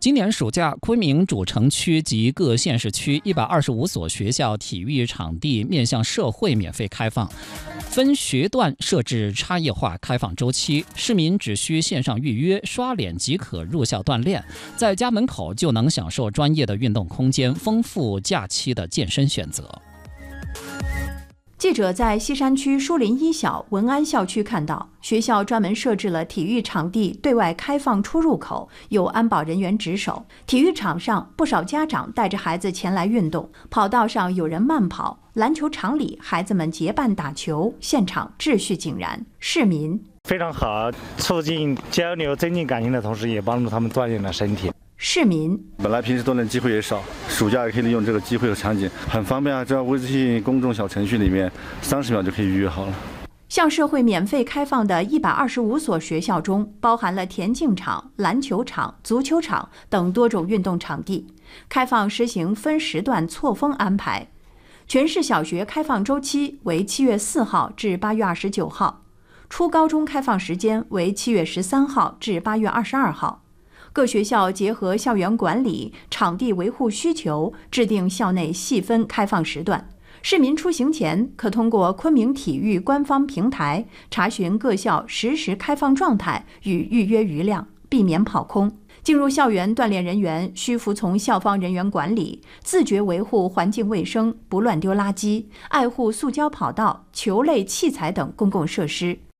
今年暑假，昆明主城区及各县市区125所学校体育场地面向社会免费开放，分学段设置差异化开放周期，市民只需线上预约刷脸即可入校锻炼，在家门口就能享受专业的运动空间，丰富假期的健身选择。 记者在西山区书林一小文安校区看到，学校专门设置了体育场地对外开放出入口，有安保人员值守。体育场上，不少家长带着孩子前来运动，跑道上有人慢跑，篮球场里孩子们结伴打球，现场秩序井然。市民非常好，促进交流、增进感情的同时，也帮助他们锻炼了身体。 市民本来平时锻炼机会也少，暑假也可以利用这个机会和场景，很方便啊！只要微信公众小程序里面30秒就可以预约好了。 向社会免费开放的125所学校中，包含了田径场、篮球场、足球场等多种运动场地。开放实行分时段错峰安排。全市小学开放周期为7月4号至8月29号，初高中开放时间为7月13号至8月22号。各学校结合校园管理、场地维护需求，制定校内细分开放时段。市民出行前可通过昆明体育官方平台查询各校实时开放状态与预约余量，避免跑空。进入校园锻炼人员需服从校方人员管理，自觉维护环境卫生，不乱丢垃圾，爱护塑胶跑道、球类器材等公共设施。